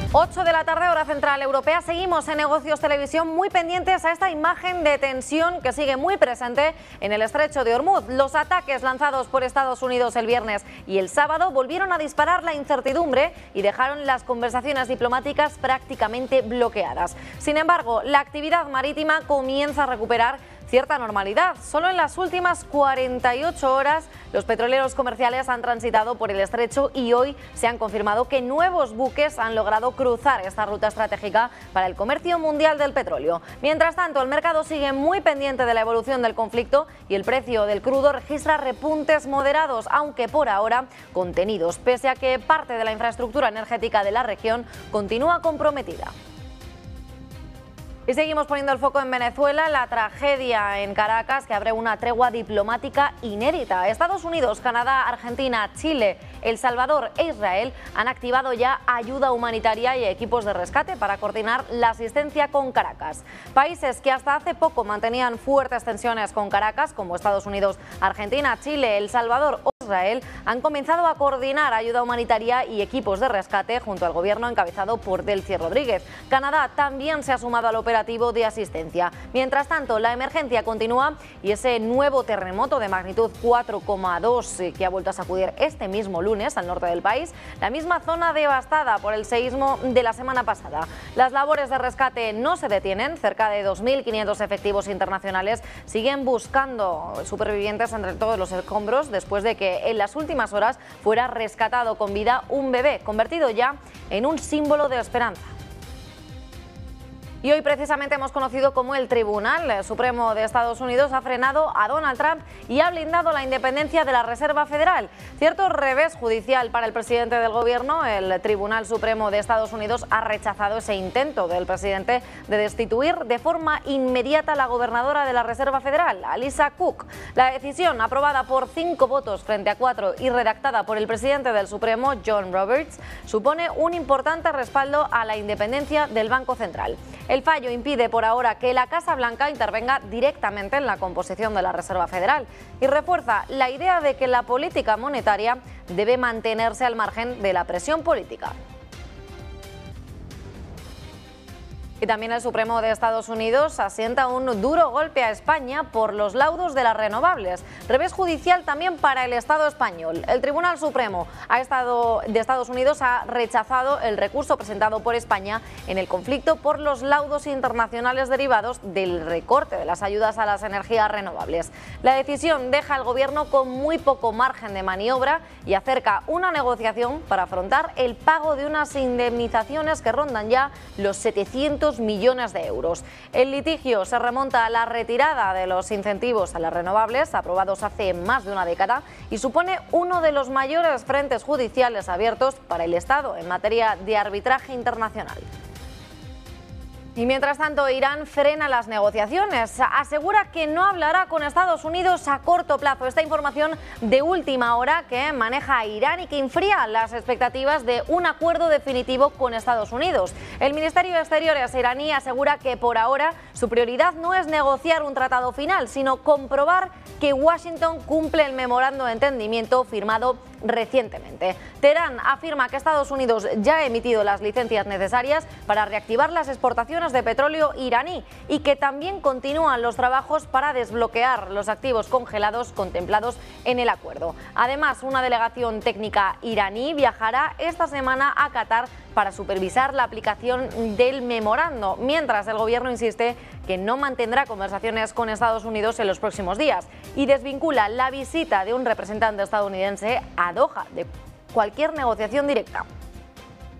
8 de la tarde, hora central europea. Seguimos en Negocios Televisión muy pendientes a esta imagen de tensión que sigue muy presente en el estrecho de Ormuz. Los ataques lanzados por Estados Unidos el viernes y el sábado volvieron a disparar la incertidumbre y dejaron las conversaciones diplomáticas prácticamente bloqueadas. Sin embargo, la actividad marítima comienza a recuperar cierta normalidad. Solo en las últimas 48 horas los petroleros comerciales han transitado por el estrecho y hoy se han confirmado que nuevos buques han logrado cruzar esta ruta estratégica para el comercio mundial del petróleo. Mientras tanto, el mercado sigue muy pendiente de la evolución del conflicto y el precio del crudo registra repuntes moderados, aunque por ahora contenidos, pese a que parte de la infraestructura energética de la región continúa comprometida. Y seguimos poniendo el foco en Venezuela, la tragedia en Caracas que abre una tregua diplomática inédita. Estados Unidos, Canadá, Argentina, Chile, El Salvador e Israel han activado ya ayuda humanitaria y equipos de rescate para coordinar la asistencia con Caracas. Países que hasta hace poco mantenían fuertes tensiones con Caracas, como Estados Unidos, Argentina, Chile, El Salvador o Israel, han comenzado a coordinar ayuda humanitaria y equipos de rescate junto al gobierno encabezado por Delcy Rodríguez. Canadá también se ha sumado al operativo de asistencia. Mientras tanto, la emergencia continúa y ese nuevo terremoto de magnitud 4,2 que ha vuelto a sacudir este mismo lunes al norte del país, la misma zona devastada por el seísmo de la semana pasada. Las labores de rescate no se detienen, cerca de 2.500 efectivos internacionales siguen buscando supervivientes entre todos los escombros después de que en las últimas horas fuera rescatado con vida un bebé, convertido ya en un símbolo de esperanza. Y hoy precisamente hemos conocido cómo el Tribunal Supremo de Estados Unidos ha frenado a Donald Trump y ha blindado la independencia de la Reserva Federal. Cierto revés judicial para el presidente del gobierno, el Tribunal Supremo de Estados Unidos ha rechazado ese intento del presidente de destituir de forma inmediata a la gobernadora de la Reserva Federal, Alissa Cook. La decisión, aprobada por 5 votos frente a 4 y redactada por el presidente del Supremo, John Roberts, supone un importante respaldo a la independencia del Banco Central. El fallo impide por ahora que la Casa Blanca intervenga directamente en la composición de la Reserva Federal y refuerza la idea de que la política monetaria debe mantenerse al margen de la presión política. Y también el Supremo de Estados Unidos asienta un duro golpe a España por los laudos de las renovables. Revés judicial también para el Estado español. El Tribunal Supremo de Estados Unidos ha rechazado el recurso presentado por España en el conflicto por los laudos internacionales derivados del recorte de las ayudas a las energías renovables. La decisión deja al Gobierno con muy poco margen de maniobra y acerca una negociación para afrontar el pago de unas indemnizaciones que rondan ya los 700 millones de euros. El litigio se remonta a la retirada de los incentivos a las renovables aprobados hace más de una década y supone uno de los mayores frentes judiciales abiertos para el Estado en materia de arbitraje internacional. Y mientras tanto, Irán frena las negociaciones, asegura que no hablará con Estados Unidos a corto plazo. Esta información de última hora que maneja Irán y que enfría las expectativas de un acuerdo definitivo con Estados Unidos. El Ministerio de Exteriores iraní asegura que por ahora su prioridad no es negociar un tratado final, sino comprobar que Washington cumple el memorando de entendimiento firmado recientemente. Teherán afirma que Estados Unidos ya ha emitido las licencias necesarias para reactivar las exportaciones de petróleo iraní y que también continúan los trabajos para desbloquear los activos congelados contemplados en el acuerdo. Además, una delegación técnica iraní viajará esta semana a Qatar para supervisar la aplicación del memorando, mientras el gobierno insiste que no mantendrá conversaciones con Estados Unidos en los próximos días y desvincula la visita de un representante estadounidense a Doha de cualquier negociación directa.